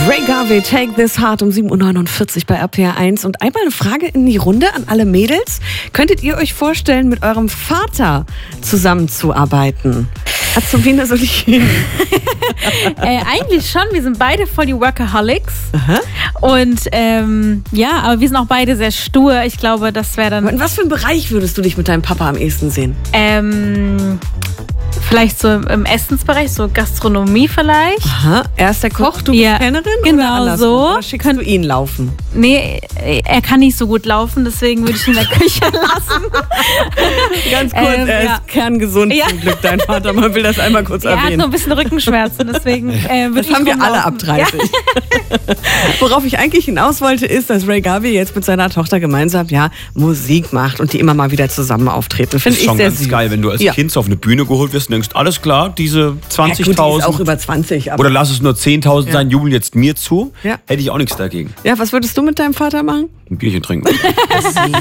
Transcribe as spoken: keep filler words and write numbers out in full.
Ray Garvey, Take This Heart um sieben Uhr neunundvierzig bei R P R eins. Und einmal eine Frage in die Runde an alle Mädels. Könntet ihr euch vorstellen, mit eurem Vater zusammenzuarbeiten? Azubine soll ich hin? äh, eigentlich schon. Wir sind beide voll die Workaholics. Aha. Und ähm, ja, aber wir sind auch beide sehr stur. Ich glaube, das wäre dann... In was für einem Bereich würdest du dich mit deinem Papa am ehesten sehen? Ähm... Vielleicht so im Essensbereich, so Gastronomie vielleicht. Aha, er ist der Koch, du bist Ja, Kellnerin? genau oder andersrum? so. Oder schickst du ihn laufen? Nee, er kann nicht so gut laufen, deswegen würde ich ihn in der Küche lassen. Ganz kurz, Ähm, er ja. ist kerngesund Ja. zum Glück, dein Vater. Man will das einmal kurz Er hat erwähnen. nur ein bisschen Rückenschmerzen, deswegen äh, würde Das ich haben wir rumlaufen. alle ab dreißig. Ja. Worauf ich eigentlich hinaus wollte, ist, dass Ray Garvey jetzt mit seiner Tochter gemeinsam ja Musik macht und die immer mal wieder zusammen auftreten. Das Finde ist ich schon sehr ganz süß. geil, wenn du als Ja. Kind so auf eine Bühne geholt wirst und denkst, alles klar, diese Ja, gut, die ist zwanzigtausend auch über zwanzig. Aber oder lass es nur zehntausend Ja. sein, jubeln jetzt mir zu, Ja. hätte ich auch nichts dagegen. ja, was würdest du mit deinem Vater machen? Ein Bierchen trinken.